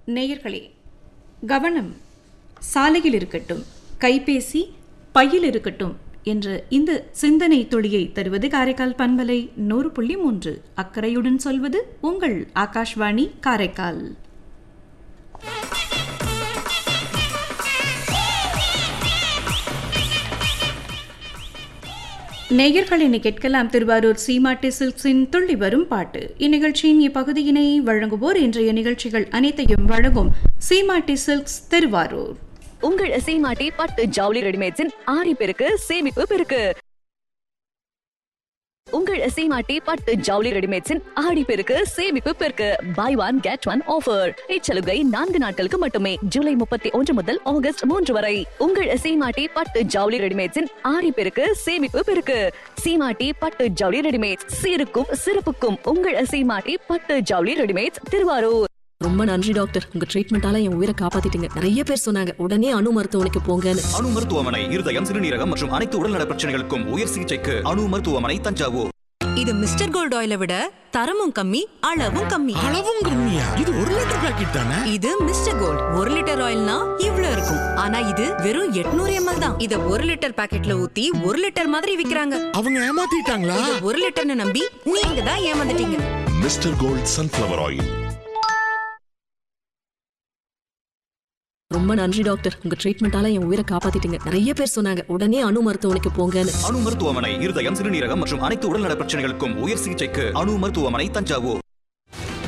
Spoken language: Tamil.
நேயர்களே, கவனம் சாலையில் இருக்கட்டும், கைபேசி பையில் இருக்கட்டும் என்ற இந்த சிந்தனை துளியை தருவது காரைக்கால் பண்பலை 100.3. அக்கறையுடன் சொல்வது உங்கள் ஆகாஷ்வாணி காரைக்கால். நேயர்களினை கேட்கலாம் திருவாரூர் சீமாட்டி சில்க்ஸின் துள்ளி வரும் பாட்டு. இந்நிகழ்ச்சியின் இப்பகுதியினை வழங்குவோர் இன்றைய நிகழ்ச்சிகள் அனைத்தையும் வழங்கும் சீமாட்டி சில்க்ஸ் திருவாரூர். உங்கள் சீமாட்டி பட்டு ஜவுளி ரெடிமேட்ஸின் ஆடி பெருக்கு சேமிப்பு பெருக்கு. உங்கள் சீமாட்டி பட்டு ஜவுளி ரெடிமேட்ஸின் ஆடி பெருக்கு சேமிப்பு பெருக்கு. By one get one offer. இச்சலுகை 4 நாட்களுக்கு மட்டுமே. ஜூலை 31 முதல் ஆகஸ்ட் 3 வரை. உங்கள் சீமாட்டி பட்டு ஜவுளி ரெடிமேட்ஸின் ஆடி பெருக்கு சேமிப்பு பெருக்கு. சீமாட்டி பட்டு ஜவுளி ரெடிமேட்ஸ், சீருக்கும் சிறப்புக்கும் உங்கள் சீமாட்டி பட்டு ஜவுளி ரெடிமேட்ஸ் திருவாரூர். ரொம்ப நன்றி டாக்டர், உங்க ட்ரீட்மெண்டால என் உயிரை காப்பாத்திட்டீங்க. நிறைய பேர் சொன்னாங்க உடனே அணு மருத்துவமனைக்கு போங்கன்னு. அணு மருத்துவமனை இருதயம், சிறுநீரகம் மற்றும் அனைத்து உடல்நல பிரச்சனைகளுக்கும் உயர் சிகிச்சைக்கு அணு மருத்துவமனை தஞ்சாவூர். இது மிஸ்டர் கோல்ட் ஆயிலை விட தரமும் கம்மி, அளவும் கம்மி. அளவும் கம்மியா? இது 1 லிட்டர் பாக்கெட் தானே? இது மிஸ்டர் கோல்ட் 1 லிட்டர் ஆயில்னா இவ்ளோ இருக்கும். ஆனா இது வெறும் 800 ml தான். இத 1 லிட்டர் பாக்கெட்ல ஊத்தி 1 லிட்டர் மாதிரி விக்கிறாங்க. அவங்க ஏமாத்திட்டாங்களா? இத 1 லிட்டர்னு நம்பி நீங்க தான் ஏமாந்துட்டீங்க. Mister gold sunflower oil. ரொம்ப நன்றி டாக்டர், உங்க ட்ரீட்மெண்டால என் உயிரை காப்பாத்திட்டீங்க. நிறைய பேர் சொன்னாங்க உடனே அணு மருத்துவமனைக்கு போங்கன்னு. அணு மருத்துவமனை இருதயம், சிறுநீரகம் மற்றும் அனைத்து உடல்நல பிரச்சனைகளுக்கும் உயர் சிகிச்சைக்கு அணு மருத்துவமனை தஞ்சாவூர்.